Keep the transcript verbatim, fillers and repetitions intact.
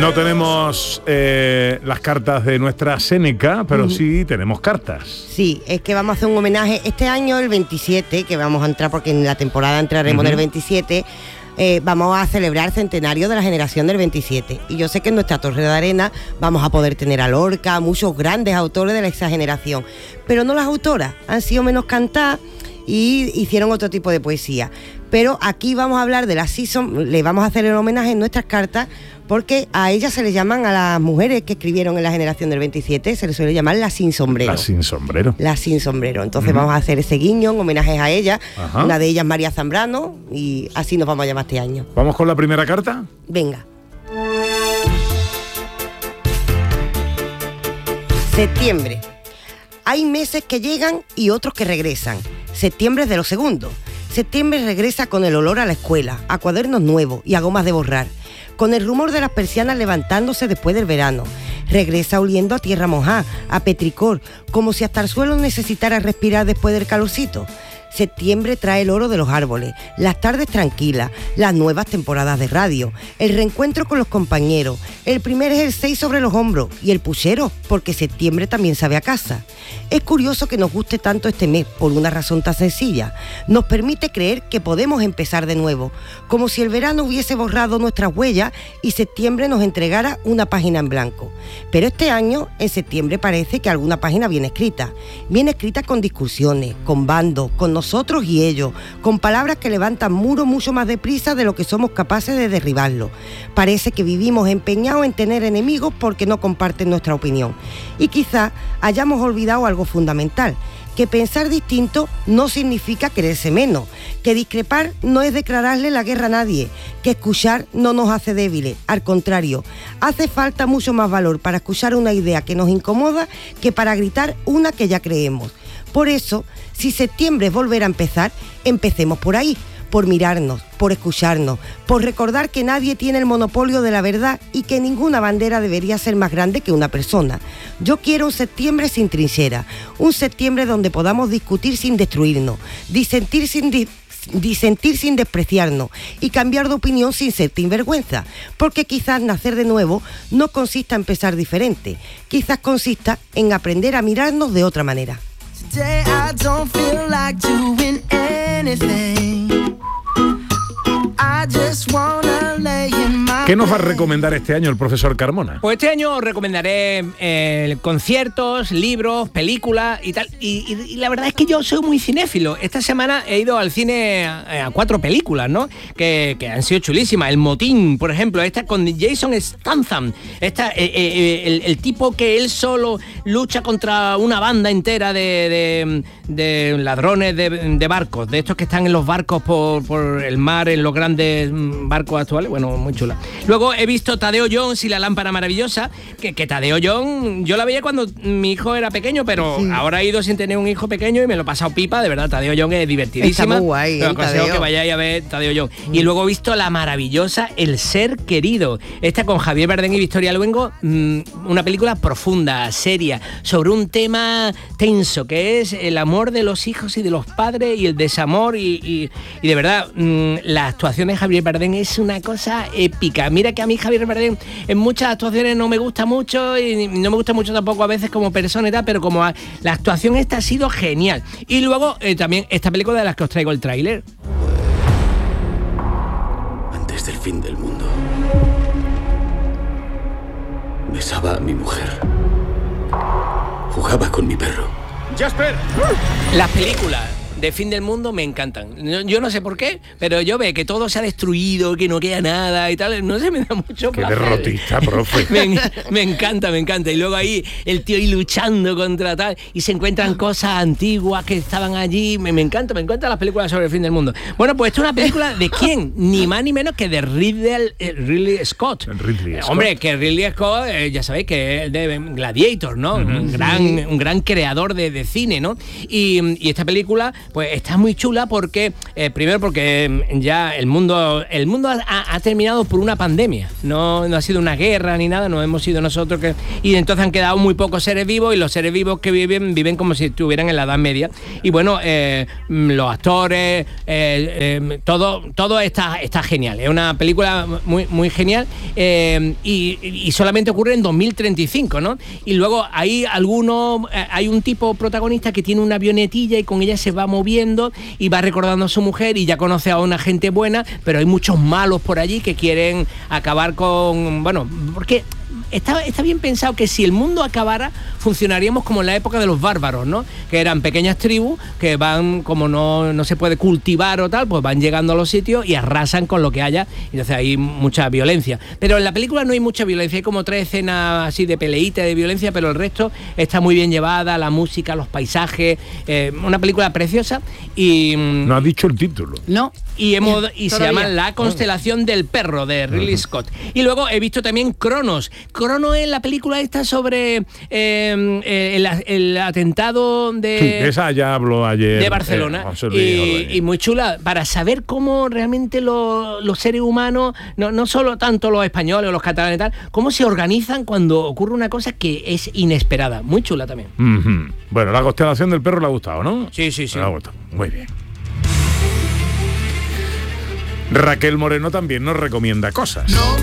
No tenemos eh, las cartas de nuestra Séneca, pero sí tenemos cartas. Sí, es que vamos a hacer un homenaje este año, el veintisiete, que vamos a entrar porque en la temporada entraremos uh-huh. en el veintisiete. Eh, vamos a celebrar el centenario de la generación del veintisiete. Y yo sé que en nuestra Torre de Arena vamos a poder tener a Lorca, muchos grandes autores de esa generación. Pero no las autoras, han sido menos cantadas y hicieron otro tipo de poesía. Pero aquí vamos a hablar de la season, le vamos a hacer el homenaje en nuestras cartas, porque a ellas se les llaman, a las mujeres que escribieron en la generación del veintisiete, se les suele llamar la sin sombrero. La sin sombrero. La sin sombrero. Entonces uh-huh. vamos a hacer ese guiño en homenaje a ella. Ajá. Una de ellas, María Zambrano, y así nos vamos a llamar este año. ¿Vamos con la primera carta? Venga. Septiembre. Hay meses que llegan y otros que regresan. Septiembre es de los segundos. Septiembre regresa con el olor a la escuela, a cuadernos nuevos y a gomas de borrar, con el rumor de las persianas levantándose después del verano. Regresa oliendo a tierra mojada, a petricor, como si hasta el suelo necesitara respirar después del calorcito. Septiembre trae el oro de los árboles, las tardes tranquilas, las nuevas temporadas de radio, el reencuentro con los compañeros, el primer ejercicio sobre los hombros y el puchero, porque septiembre también sabe a casa. Es curioso que nos guste tanto este mes por una razón tan sencilla. Nos permite creer que podemos empezar de nuevo, como si el verano hubiese borrado nuestras huellas y septiembre nos entregara una página en blanco. Pero este año, en septiembre, parece que alguna página viene escrita. Viene escrita con discusiones, con bandos, con nosotros y ellos, con palabras que levantan muros mucho más deprisa de lo que somos capaces de derribarlos. Parece que vivimos empeñados en tener enemigos porque no comparten nuestra opinión. Y quizá hayamos olvidado algo fundamental, que pensar distinto no significa quererse menos, que discrepar no es declararle la guerra a nadie, que escuchar no nos hace débiles, al contrario, hace falta mucho más valor para escuchar una idea que nos incomoda que para gritar una que ya creemos. Por eso, si septiembre es volver a empezar, empecemos por ahí, por mirarnos, por escucharnos, por recordar que nadie tiene el monopolio de la verdad y que ninguna bandera debería ser más grande que una persona. Yo quiero un septiembre sin trinchera, un septiembre donde podamos discutir sin destruirnos, disentir sin di- disentir sin despreciarnos y cambiar de opinión sin sentir vergüenza, porque quizás nacer de nuevo no consista en pensar diferente, quizás consista en aprender a mirarnos de otra manera. Today I don't feel like doing anything. I just wanna lay in my ¿Qué nos va a recomendar este año el profesor Carmona? Pues este año os recomendaré eh, conciertos, libros, películas y tal. Y, y, y la verdad es que yo soy muy cinéfilo. Esta semana he ido al cine a, a cuatro películas, ¿no? Que, que han sido chulísimas. El Motín, por ejemplo, esta con Jason Statham. Esta, eh, eh, el, el tipo que él solo lucha contra una banda entera de, de, de ladrones de, de barcos, de estos que están en los barcos por, por el mar, en los grandes barcos actuales. Bueno, muy chula. Luego he visto Tadeo Jones y la lámpara maravillosa, que, que Tadeo Jones yo la veía cuando mi hijo era pequeño, pero sí. Ahora he ido sin tener un hijo pequeño y me lo he pasado pipa, de verdad. Tadeo Jones es divertidísima. Está muy guay, Os aconsejo Tadeo. que vayáis a ver Tadeo Jones. Mm. Y luego he visto la maravillosa El ser querido, esta con Javier Bardem y Victoria Luengo, mmm, una película profunda, seria, sobre un tema tenso, que es el amor de los hijos y de los padres y el desamor y, y, y de verdad, mmm, la actuación de Javier Bardem es una cosa épica. Mira que a mí Javier Bardem en muchas actuaciones no me gusta mucho y no me gusta mucho tampoco a veces como persona y tal, pero como a, la actuación esta ha sido genial. Y luego eh, también esta película de las que os traigo el tráiler. Antes del fin del mundo, besaba a mi mujer, jugaba con mi perro. ¡Jasper! Las películas de fin del mundo me encantan. Yo no sé por qué, pero yo veo que todo se ha destruido, que no queda nada y tal. No sé, me da mucho Qué placer. derrotista, profe. me, me encanta, me encanta. Y luego ahí el tío ahí luchando contra tal y se encuentran cosas antiguas que estaban allí. Me, me encanta, me encantan las películas sobre el fin del mundo. Bueno, pues esto es una película de quién, ni más ni menos que de Ridley, eh, Ridley Scott. Ridley Scott. Hombre, que Ridley Scott, eh, ya sabéis que es de Gladiator, ¿no? Uh-huh. Un gran, un gran creador de, de cine, ¿no? Y, y esta película pues está muy chula porque, eh, primero porque ya el mundo el mundo ha, ha terminado por una pandemia, no, no ha sido una guerra ni nada, no hemos sido nosotros que... Y entonces han quedado muy pocos seres vivos y los seres vivos que viven, viven como si estuvieran en la Edad Media. Y bueno, eh, los actores, eh, eh, todo, todo está, está genial, es una película muy, muy genial eh, y, y solamente ocurre en dos mil treinta y cinco, ¿no? Y luego hay algunos, eh, hay un tipo protagonista que tiene una avionetilla y con ella se va moviendo y va recordando a su mujer y ya conoce a una gente buena, pero hay muchos malos por allí que quieren acabar con... Bueno, porque... Está, está bien pensado que si el mundo acabara, funcionaríamos como en la época de los bárbaros, ¿no? Que eran pequeñas tribus que van, como no, no se puede cultivar o tal, pues van llegando a los sitios y arrasan con lo que haya. Y entonces hay mucha violencia. Pero en la película no hay mucha violencia, hay como tres escenas así de peleita de violencia, pero el resto está muy bien llevada, la música, los paisajes, eh, una película preciosa y... No ha dicho el título. No, y, hemos, y se llama La constelación del perro, de Ridley Scott. Y luego he visto también Cronos. Cronos es la película esta sobre eh, el, el atentado de... Sí, esa ya habló ayer. De Barcelona. Eh, y, y muy chula, para saber cómo realmente lo, los seres humanos, no, no solo tanto los españoles o los catalanes y tal, cómo se organizan cuando ocurre una cosa que es inesperada. Muy chula también. Uh-huh. Bueno, La constelación del perro le ha gustado, ¿no? Sí, sí, sí. Le ha gustado. Muy bien. Raquel Moreno también nos recomienda cosas. No